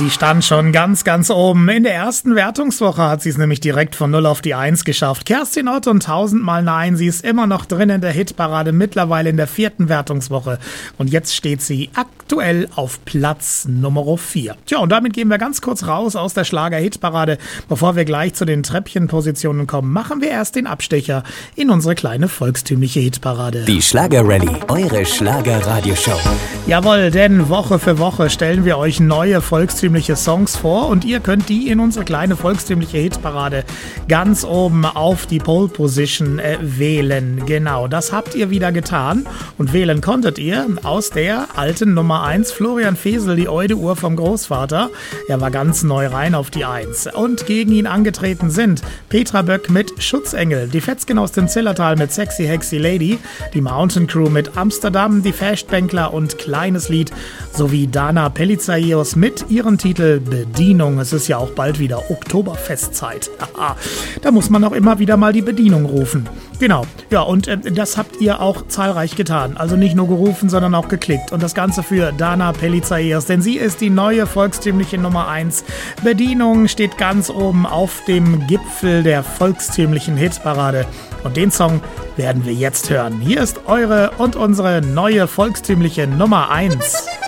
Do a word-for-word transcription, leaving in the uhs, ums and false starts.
sie stand schon ganz, ganz oben. In der ersten Wertungswoche hat sie es nämlich direkt von null auf die eins geschafft. Kerstin Ott und tausendmal Nein, sie ist immer noch drin in der Hitparade, mittlerweile in der vierten Wertungswoche. Und jetzt steht sie aktuell auf Platz Nummer vier. Tja, und damit gehen wir ganz kurz raus aus der Schlager-Hitparade. Bevor wir gleich zu den Treppchenpositionen kommen, machen wir erst den Abstecher in unsere kleine volkstümliche Hitparade. Die Schlager-Rallye, eure Schlager-Radioshow. Jawohl, denn Woche für Woche stellen wir euch neue volkstümliche Songs vor und ihr könnt die in unsere kleine volkstümliche Hitparade ganz oben auf die Pole Position äh, wählen. Genau, das habt ihr wieder getan und wählen konntet ihr aus der alten Nummer eins Florian Fesel, die Eude-Uhr vom Großvater. Er war ganz neu rein auf die eins. Und gegen ihn angetreten sind Petra Böck mit Schutzengel, die Fetzgen aus dem Zillertal mit Sexy Hexy Lady, die Mountain Crew mit Amsterdam, die Festbänkler und Kleines Lied sowie Dana Pelizaios mit ihrem Titel Bedienung. Es ist ja auch bald wieder Oktoberfestzeit. Da muss man auch immer wieder mal die Bedienung rufen. Genau, ja, und äh, das habt ihr auch zahlreich getan. Also nicht nur gerufen, sondern auch geklickt. Und das Ganze für Dana Pelizaios, denn sie ist die neue volkstümliche Nummer eins. Bedienung steht ganz oben auf dem Gipfel der volkstümlichen Hitparade. Und den Song werden wir jetzt hören. Hier ist eure und unsere neue volkstümliche Nummer eins.